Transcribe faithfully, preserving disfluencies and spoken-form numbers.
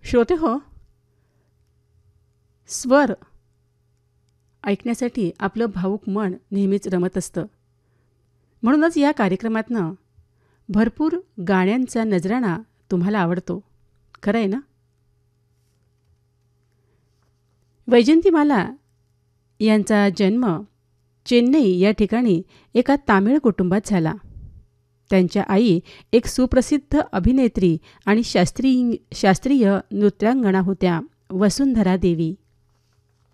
श्रोते हो, स्वर ऐकण्यासाठी आपलं भावूक मन नेहमीच रमत असतं. म्हणूनच या कार्यक्रमातनं भरपूर गाण्यांचा नजराणा तुम्हाला आवडतो. खरं आहे ना? वैजयंतीमाला यांचा जन्म चेन्नई या ठिकाणी एका तामिळ कुटुंबात झाला. त्यांच्या आई एक सुप्रसिद्ध अभिनेत्री आणि शास्त्रीय शास्त्रीय नृत्यांगना होत्या, वसुंधरा देवी.